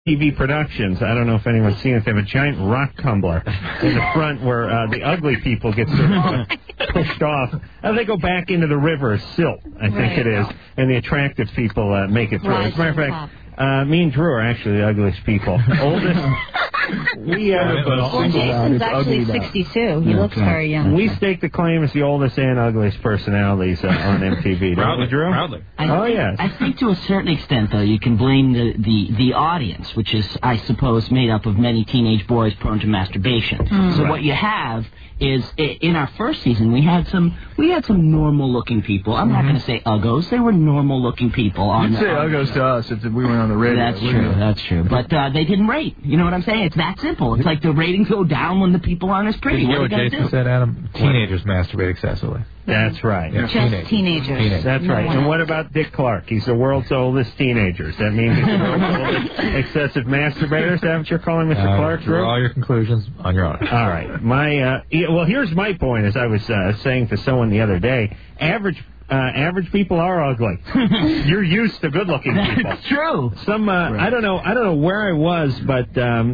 TV Productions. I don't know if anyone's seen it. They have a giant rock tumbler in the front where the ugly people get sort of pushed off. They go back into the river as silt, I think it is, and the attractive people make it through. As a matter of fact, me and Drew are actually the ugliest people. Oldest. Jason's actually 62. He looks very young. We stake the claim as the oldest and ugliest personalities on MTV. Proudly, Drew? Proudly. Yes. I think to a certain extent, though, you can blame the audience, which is, I suppose, made up of many teenage boys prone to masturbation. So what you have is, in our first season, we had some normal-looking people. I'm not going to say uggos. They were normal-looking people. You'd say uggos to us if we went on the radio. That's true. But they didn't rate. You know what I'm saying? It's that simple. It's like the ratings go down when the people aren't as pretty. You know what Jason said, Adam? Teenagers masturbate excessively. That's right. Yeah. Just teenagers. That's right. And what about Dick Clark? He's the world's oldest teenager. Does that mean he's the world's oldest excessive masturbator? Is that what you're calling Mr. Clark? Draw all your conclusions on your own. All right. Well, here's my point, as I was saying to someone the other day. Average people are ugly. You're used to good-looking people. That's true. I don't know where I was, but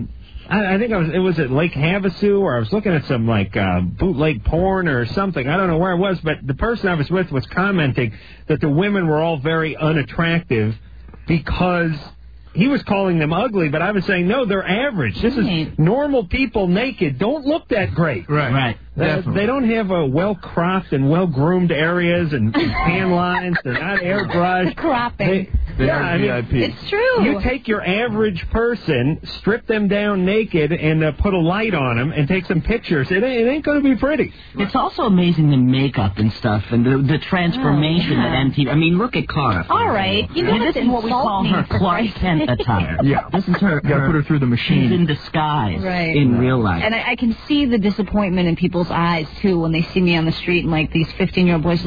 I think it was at Lake Havasu, or I was looking at some bootleg porn or something. I don't know where I was, but the person I was with was commenting that the women were all very unattractive because he was calling them ugly, but I was saying, no, they're average. This is normal people naked. Don't look that great. Right. They don't have well-cropped and well-groomed areas and tan lines. They're not airbrushed. Cropping. It's true. You take your average person, strip them down naked, and put a light on them and take some pictures. It ain't going to be pretty. It's also amazing the makeup and stuff and the transformation that MTV. I mean, look at Cara. All right. This is what we call her Clark Kent attire. Yeah. This is her. You got to put her through the machine. She's in disguise in real life. And I can see the disappointment in people's eyes, too, when they see me on the street and, these 15-year-old boys.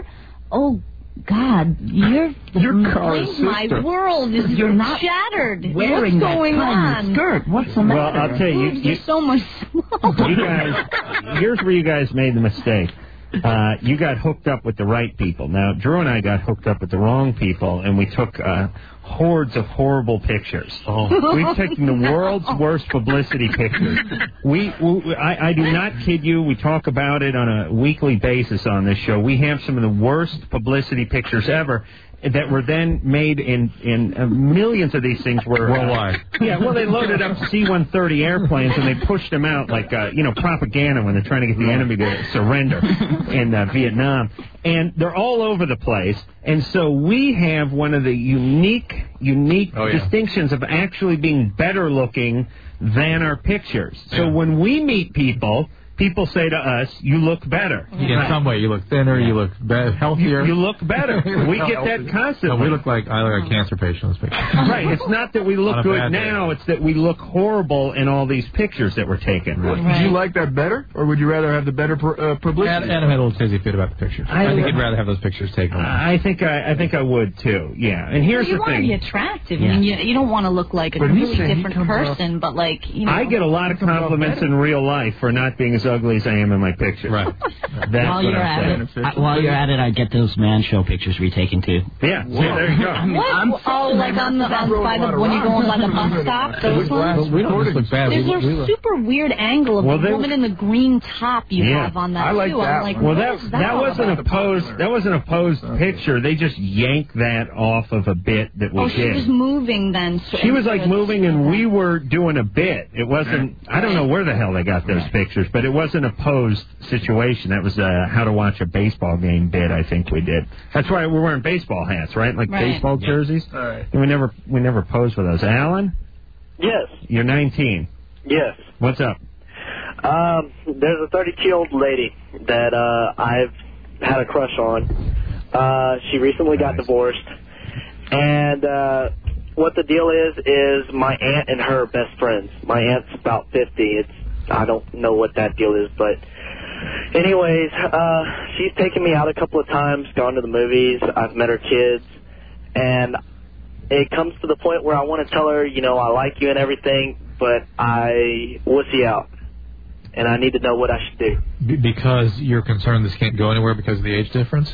Oh, God, you're Cara's sister. My world is shattered. Wearing What's going on? Skirt. What's the matter? Well, I'll tell you. You're so much smaller. You guys, here's where you guys made the mistake. You got hooked up with the right people. Now, Drew and I got hooked up with the wrong people, and we took hordes of horrible pictures. We've taken the world's worst publicity pictures. I do not kid you. We talk about it on a weekly basis on this show. We have some of the worst publicity pictures ever that were then made in millions of these things were worldwide. They loaded up C-130 airplanes and they pushed them out like propaganda when they're trying to get the enemy to surrender in Vietnam, and they're all over the place. And so we have one of the unique distinctions of actually being better looking than our pictures. So when we meet people say to us, you look better. In some way, you look thinner, you look healthier. You look better. We get that constantly. No, I look like a cancer patient in this picture. Right. It's not that we look good now. It's that we look horrible in all these pictures that were taken. Right. Would you like that better, or would you rather have the better publicity? Adam had a little tizzy fit about the pictures. I think he'd rather have those pictures taken. I think I would, too. Yeah. And here's the thing. You want to be attractive. I mean, you don't want to look like a completely different person, but I get a lot of compliments in real life for not being as ugly as I am in my picture. Right. That's while you're at it, I get those man show pictures retaken too. Yeah. There you go. When you go by the bus stop, those ones. We don't look bad. There's a super weird angle of the woman in the green top you have on that like too. That. I'm like, that wasn't a posed. That wasn't a posed picture. They just yanked that off of a bit that we did. She was moving then. She was moving, and we were doing a bit. It wasn't. I don't know where the hell they got those pictures, but it wasn't a posed situation. That was how to watch a baseball game bit. I think we did. That's why we're wearing baseball hats, right? Baseball jerseys. All right. And we never posed with those. Alan? Yes. You're 19. Yes. What's up? There's a 32-year-old lady that I've had a crush on. She recently got divorced, and what the deal is my aunt and her are best friends. My aunt's about 50. I don't know what that deal is, but anyways, she's taken me out a couple of times, gone to the movies. I've met her kids, and it comes to the point where I want to tell her, I like you and everything, but I wussy out, and I need to know what I should do. Because you're concerned this can't go anywhere because of the age difference?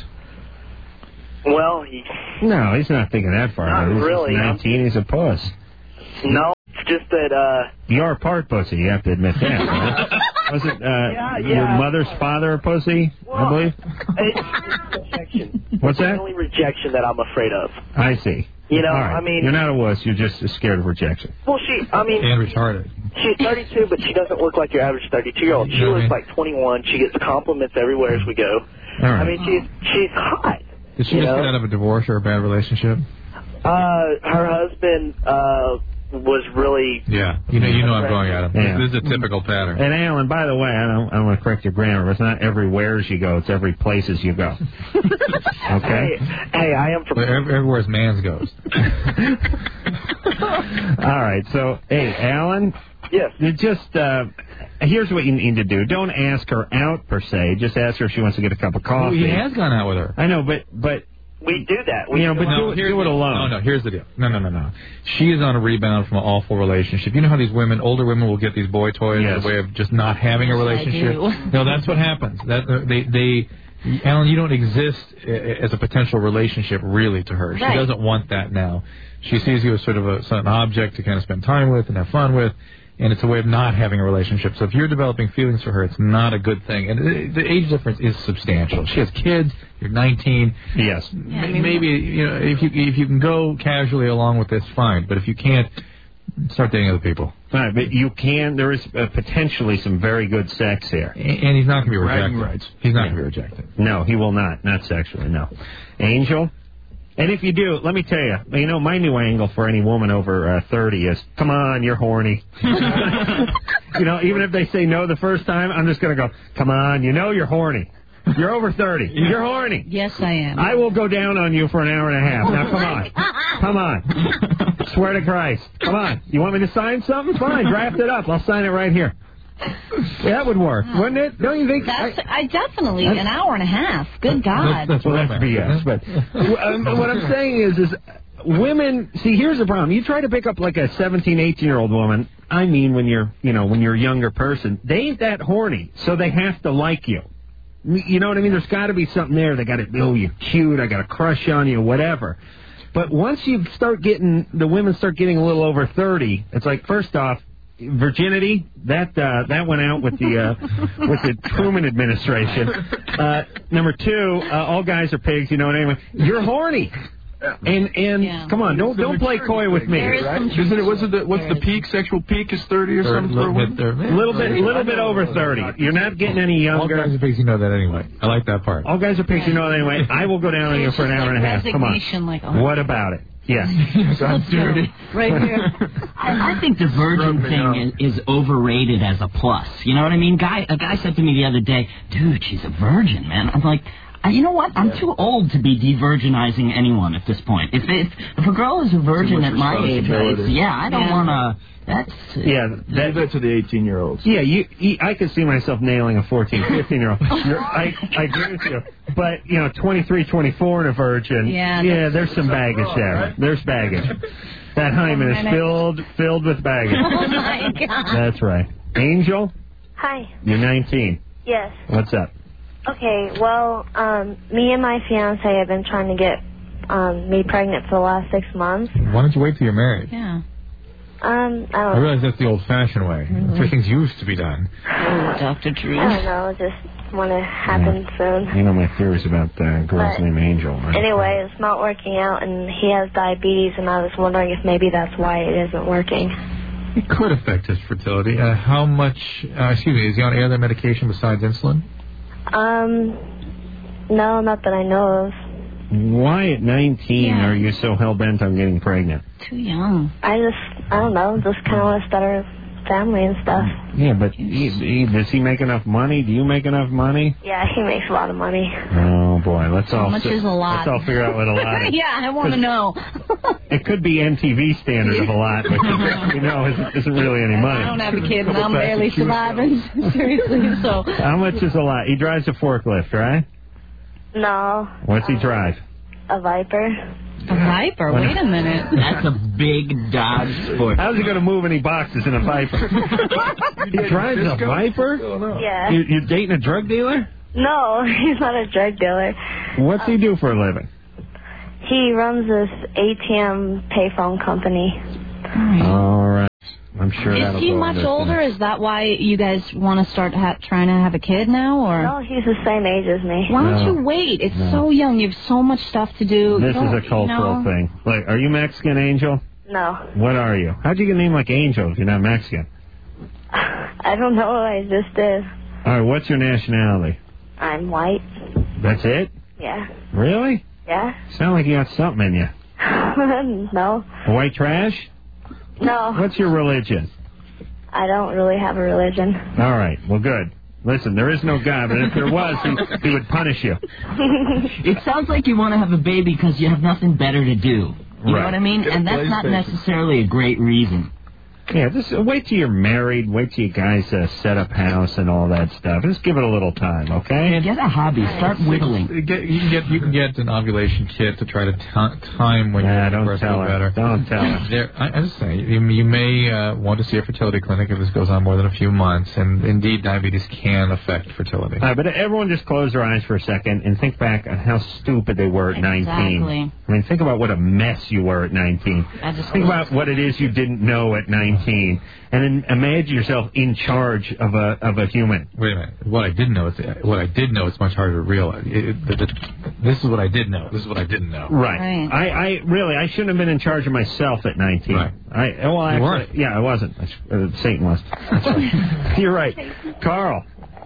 Well, no, he's not thinking that far. Not He's really. 19, he's a puss. No. just that. You are part pussy. You have to admit that. Right? Was it your mother's father a pussy? I believe. It's rejection. What's that? It's only rejection that I'm afraid of. I see. You know, All right. I mean, you're not a wuss. You're just scared of rejection. Well, And retarded. She's 32, but she doesn't look like your average 32-year-old. She looks like 21. She gets compliments everywhere as we go. All right. I mean, she's hot. Did she just get out of a divorce or a bad relationship? Her husband was really. Yeah, you know I'm going at him. Yeah. This is a typical pattern. And Alan, by the way, I don't want to correct your grammar, but it's not everywheres you go, it's every places you go. Okay? Hey, I am from. Everywhere's man's goes. All right, so, hey, Alan? Yes. Here's what you need to do. Don't ask her out, per se. Just ask her if she wants to get a cup of coffee. He has gone out with her. I know, but we do that. do it alone. No, here's the deal. No. She is on a rebound from an awful relationship. You know how these older women will get these boy toys as a way of just not having a relationship? No, that's what happens. Alan, you don't exist as a potential relationship really to her. Right. She doesn't want that now. She sees you as sort of an object to kind of spend time with and have fun with. And it's a way of not having a relationship. So if you're developing feelings for her, it's not a good thing. And the age difference is substantial. She has kids. You're 19. Yes. Yeah, maybe if you can go casually along with this, fine. But if you can't, start dating other people. Right, but you can. There is potentially some very good sex here. And he's not going to be rejected. He's not going to be rejected. No, he will not. Not sexually. No. Angel. And if you do, let me tell you, my new angle for any woman over 30 is, come on, you're horny. Even if they say no the first time, I'm just going to go, come on, you're horny. You're over 30. You're horny. Yes, I am. I will go down on you for an hour and a half. Now, come on. Come on. Swear to Christ. Come on. You want me to sign something? Fine. Draft it up. I'll sign it right here. That would work, wouldn't it? Don't you think? I definitely an hour and a half. Good God. That's BS. But what I'm saying is women. See, here's the problem. You try to pick up like a 17, 18-year-old woman. I mean, when you're a younger person, they ain't that horny, so they have to like you. You know what I mean? There's got to be something there. They got to, you're cute. I got a crush on you, whatever. But once the women start getting a little over 30, it's like, first off, virginity, that went out with the Truman administration. Number two, all guys are pigs, You're horny. And come on, don't play coy with me. Right? What's the peak? Sexual peak is 30 or something for a woman? Little bit over 30. You're not getting any younger. All guys are pigs, you know that anyway. I like that part. All guys are pigs, you know that anyway. I will go down on you for an hour and a half. Come on. What about it? Yeah. I'm dirty. Right here. I think the virgin thing is overrated as a plus. You know what I mean? A guy said to me the other day, dude, she's a virgin, man. I'm like, you know what? I'm too old to be de-virginizing anyone at this point. If a girl is a virgin at my age, I don't want to. Leave that to the 18-year-olds. Yeah, I could see myself nailing a 14, 15-year-old. I agree with you. But 23, 24 and a virgin. Yeah, there's some baggage there. Right? There's baggage. That hymen is filled with baggage. Oh my God. That's right. Angel. Hi. You're 19. Yes. What's up? Okay, well, me and my fiance have been trying to get me pregnant for the last 6 months. Why don't you wait till you're married? Yeah. I don't know. I realize that's the old-fashioned way. That's where things used to be done. Oh, Dr. Drew. I don't know, just want to happen soon. You know my theories about girls named Angel, right? Anyway, it's not working out, and he has diabetes, and I was wondering if maybe that's why it isn't working. It could affect his fertility. How much, is he on any other medication besides insulin? No, not that I know of. Why at 19 are you so hell-bent on getting pregnant? Too young. I don't know, just kind of want to start a family and stuff. Yeah, but does he make enough money? Do you make enough money? Yeah, he makes a lot of money. Oh, boy. How much is a lot? Let's all figure out what a lot is. Yeah, I want to know. It could be MTV standard of a lot, which isn't really any money. I don't have a kid, and I'm barely surviving. Seriously, so. How much is a lot? He drives a forklift, right? No. What's he drive? A Viper. A Viper? Wait a minute. That's a big Dodge Sport. How's he going to move any boxes in a Viper? He drives a Viper? Yeah. You're dating a drug dealer? No, he's not a drug dealer. What's he do for a living? He runs this ATM payphone company. All right. I'm sure that'll Is he go much under older? things. Is that why you guys want to start trying to have a kid now? Or No, he's the same age as me. why don't No. you wait? It's No. so young. You have so much stuff to do. This is Don't- a cultural thing. Like, are you Mexican, Angel? No. What are you? How'd you get a name like Angel if you're not Mexican? I don't know. I just did. All right, what's your nationality? I'm white. That's it? Yeah. Really? Yeah. Sound like you got something in you. No. White trash? No. What's your religion? I don't really have a religion. All right, well, good. Listen, there is no God, but if there was, he would punish you. It sounds like you want to have a baby because you have nothing better to do. You know Right. what I mean? And that's not necessarily a great reason. Yeah, just wait till you're married. Wait till you guys set up house and all that stuff. Just give it a little time, okay? Get a hobby. Start whittling. You can get an ovulation kit to try to time when Yeah, you're don't birth tell her. better. Don't tell her. I'm just saying, you may want to see a fertility clinic if this goes on more than a few months, and indeed diabetes can affect fertility. All right, but everyone just close their eyes for a second and think back on how stupid they were at 19. Exactly. I mean, think about what a mess you were at 19. Think about what it is you didn't know at 19. And then imagine yourself in charge of a human. Wait a minute. What I did know is it's much harder to realize. This is what I did know. This is what I didn't know. Right. I really shouldn't have been in charge of myself at 19. Right. I weren't. Yeah, I wasn't. Satan was. That's right. You're right. Carl,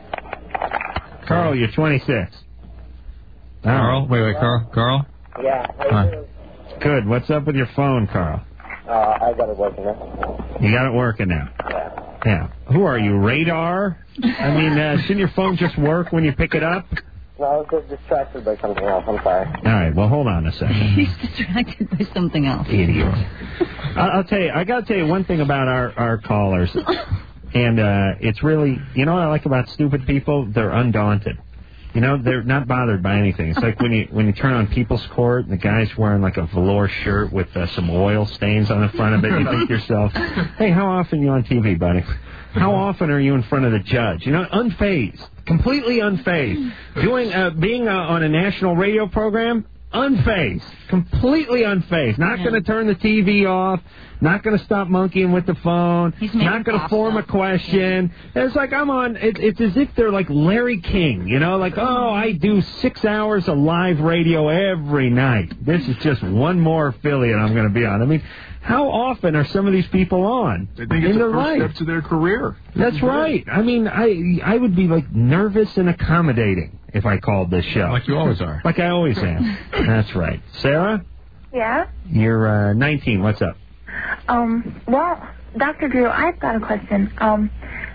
you're 26. Carl? Wait, Carl? Yeah. Hi. Good. What's up with your phone, Carl? I got it working now. You got it working now. Yeah. Who are you, radar? I mean, shouldn't your phone just work when you pick it up? No, I was just distracted by something else. I'm sorry. All right. Well, hold on a second. He's distracted by something else. Idiot. I'll tell you. I got to tell you one thing about our callers, and it's really, you know what I like about stupid people? They're undaunted. You know, they're not bothered by anything. It's like when you turn on People's Court and the guy's wearing like a velour shirt with some oil stains on the front of it. You think to yourself, hey, how often are you on TV, buddy? How often are you in front of the judge? You know, unfazed, completely unfazed. Being on a national radio program, unfazed, completely unfazed. Not going to turn the TV off. Not going to stop monkeying with the phone. Not going to form a question. Yeah. It's like I'm on. It's as if they're like Larry King, you know, like, oh, I do 6 hours of live radio every night. This is just one more affiliate I'm going to be on. I mean, how often are some of these people on? They think it's the first step to their career. That's right. I mean, I would be like nervous and accommodating if I called this show. Like you always are. Like I always am. That's right. Sarah? Yeah? You're 19. What's up? Well, Dr. Drew, I've got a question. I'm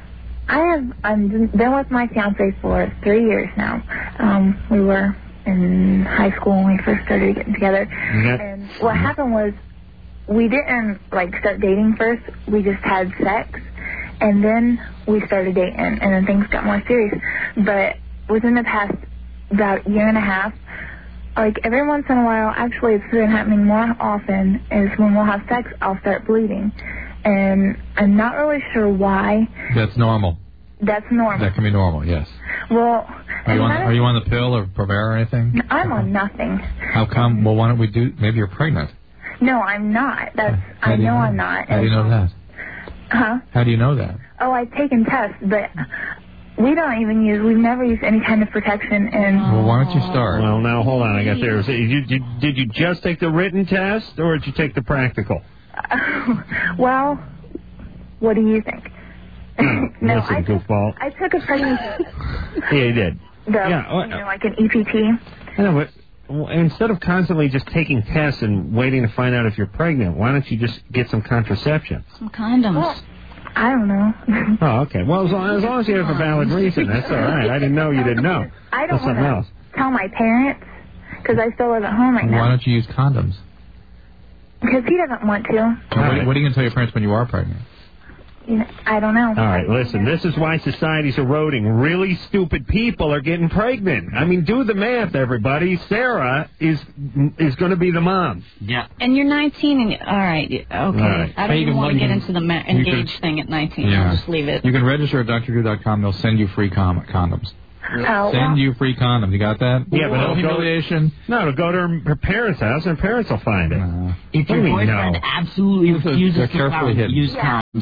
been with my fiance for 3 years now. We were in high school when we first started getting together. Mm-hmm. And what happened was we didn't, start dating first. We just had sex. And then we started dating, and then things got more serious. But within the past about year and a half, every once in a while, actually it's been happening more often, is when we'll have sex, I'll start bleeding. And I'm not really sure why. That's normal. That's normal. That can be normal, yes. Well, are you on the pill or Provera or anything? I'm on nothing. How come? Well, why don't we do, maybe you're pregnant. No, I'm not. I know I'm not. How do you know that? Huh? How do you know that? Oh, I've taken tests, but we've never used any kind of protection. And well, why don't you start? Well, now, hold on. I got there. Did you just take the written test, or did you take the practical? Well, what do you think? No, listen, goofball. I took a pregnancy. Yeah, you did. Like an EPT. I know, but instead of constantly just taking tests and waiting to find out if you're pregnant, why don't you just get some contraception? Some condoms. Well, I don't know. Oh, okay. Well, as long as you have a valid reason, that's all right. I didn't know you didn't know. I don't want to tell my parents because I still live at home right now. Why don't you use condoms? Because he doesn't want to. What are you going to tell your parents when you are pregnant? I don't know. All right, listen, this is why society's eroding. Really stupid people are getting pregnant. I mean, do the math, everybody. Sarah is going to be the mom. Yeah. And you're 19, and all right, okay. All right. I don't even want to get into the engaged thing at 19. Yeah. I'll just leave it. You can register at drdrew.com. They'll send you free condoms. Send you free condoms. You got that? Yeah, but no humiliation. It'll go to her parents' house, and her parents will find it. If your boyfriend absolutely refuses to use condoms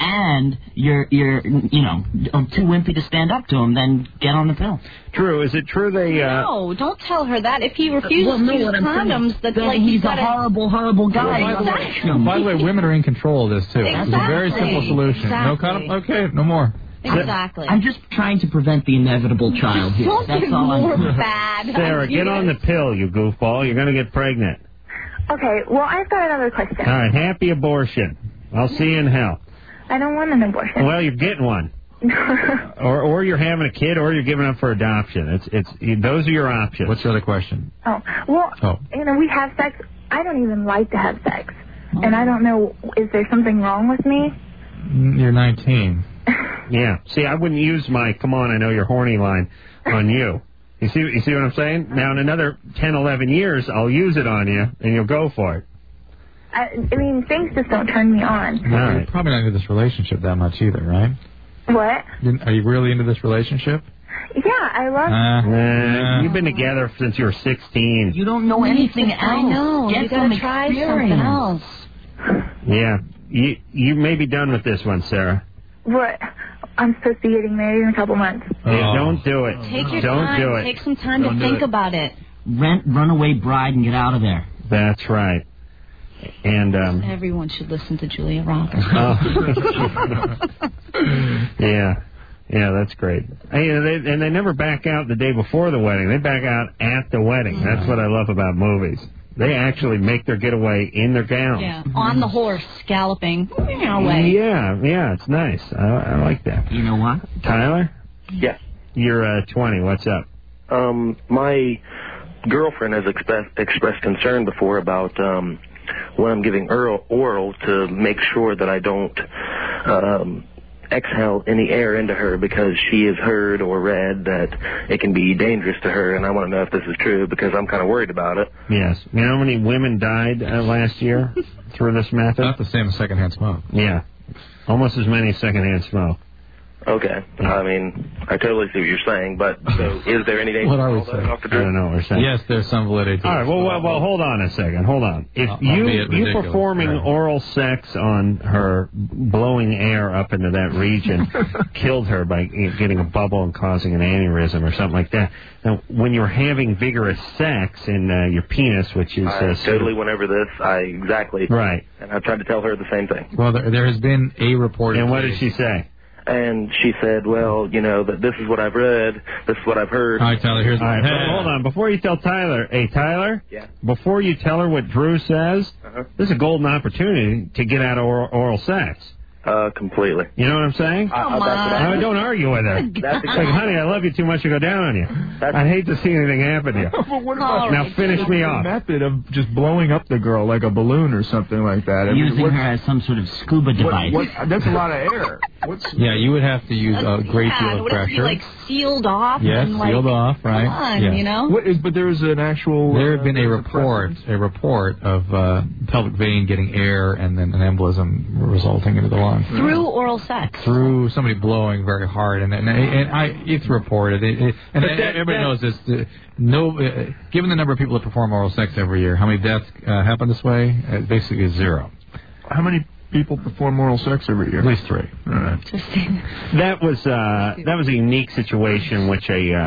and you're too wimpy to stand up to him, then get on the pill. Drew, is it true they... No, don't tell her that. If he refuses to use condoms, that's like he's a horrible guy. Exactly. By the way, women are in control of this, too. Exactly. It's a very simple solution. Exactly. No condom? Okay, no more. Exactly. I'm just trying to prevent the inevitable child here. Don't That's get all more I'm doing. bad. Sarah, get on the pill, you goofball. You're going to get pregnant. Okay, well, I've got another question. All right, happy abortion. I'll see you in hell. I don't want an abortion. Well, you're getting one. or you're having a kid, or you're giving up for adoption. Those are your options. What's your other question? We have sex. I don't even like to have sex. And I don't know, is there something wrong with me? You're 19. Yeah. See, I wouldn't use my "come on, I know you're horny" line on you. You see what I'm saying? Now, in another 10, 11 years, I'll use it on you, and you'll go for it. I mean, things just don't turn me on. All right. You're probably not into this relationship that much either, right? What? Are you really into this relationship? Yeah, I love You've been together since you were 16. You don't know anything else. I know. Get You gotta some try experience. something else. Yeah. You may be done with this one, Sarah. What? I'm supposed to be getting married in a couple months. Yeah, don't do it. Take your don't time. do it. Take some time to think about it. Runaway bride and get out of there. That's right. And everyone should listen to Julia Roberts. Yeah, that's great. And they never back out the day before the wedding. They back out at the wedding. That's what I love about movies. They actually make their getaway in their gown. Yeah, on the horse, galloping away. Yeah, it's nice. I like that. You know what? Tyler? Yeah. You're 20. What's up? My girlfriend has expressed concern before about when I'm giving oral to make sure that I don't exhale any air into her, because she has heard or read that it can be dangerous to her, and I want to know if this is true because I'm kind of worried about it. Yes. You know how many women died last year through this method? Not the same as secondhand smoke. Yeah. Almost as many as secondhand smoke. Okay. I mean, I totally see what you're saying, but so is there any danger? What are we saying? I don't know what we're saying. Yes, there's some validity. All right, well, hold on a second. Hold on. If you performing oral sex on her, blowing air up into that region, killed her by getting a bubble and causing an aneurysm or something like that. Now, when you're having vigorous sex in your penis, which is... I totally went over this. Exactly. Right. And I tried to tell her the same thing. Well, there has been a report... And what did she say? And she said, well, that this is what I've read, this is what I've heard. All right, Tyler, here's... All right, hold on. Before you tell Tyler... Hey, Tyler? Yeah? Before you tell her what Drew says, this is a golden opportunity to get out of oral sex. Completely. You know what I'm saying? Don't argue with her. That's like, honey, I love you too much to go down on you. I'd hate to see anything happen to you. But what about now finish me off. The method of just blowing up the girl like a balloon or something like that. Using her as some sort of scuba device. That's a lot of air. Yeah, you would have to use a great deal of pressure. Like sealed off. Yes, and, sealed off, right? Come on, But there is an actual... There have been a report of pelvic vein getting air and then an embolism resulting into the lung. Through oral sex. Through somebody blowing very hard, and it's reported. Everybody knows this. Given the number of people that perform oral sex every year, how many deaths happen this way? Basically zero. How many people perform oral sex every year? At least 3. All right. That was a unique situation in which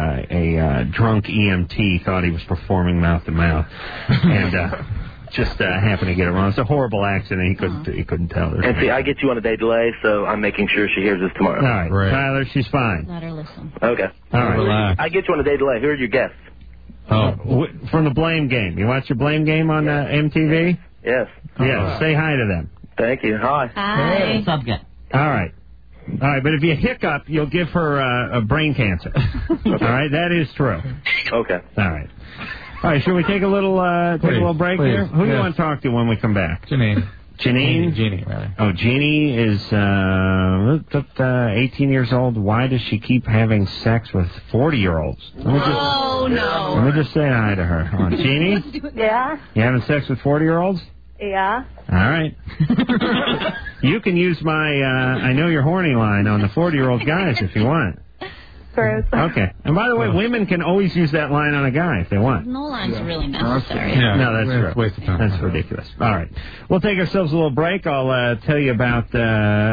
a drunk EMT thought he was performing mouth to mouth, and just happened to get it wrong. It's a horrible accident. He couldn't tell her. And see, I get you on a day delay, so I'm making sure she hears this tomorrow. All right, Tyler, she's fine. Let her listen. Okay. All right. Relax. I get you on a day delay. Who are your guests? From the Blame Game. You watch your Blame Game on MTV? Yes. Yeah. Say hi to them. Thank you. Hi. Hi. What's up, guy? All right. But if you hiccup, you'll give her a brain cancer. All right, that is true. Okay. All right. All right, should we take a little break here? Who do you want to talk to when we come back? Janine. Jeannie, rather. Oh, Jeannie is 18 years old. Why does she keep having sex with 40-year-olds? No. Let me just say hi to her. Come on, Jeannie? Yeah? You having sex with 40-year-olds? Yeah. All right. You can use my I know you're horny line on the 40-year-old guys if you want. Gross. Okay. And by the way, women can always use that line on a guy if they want. No line's really necessary. Yeah, No, that's true. Waste of time. That's ridiculous. All right. We'll take ourselves a little break. I'll tell you about...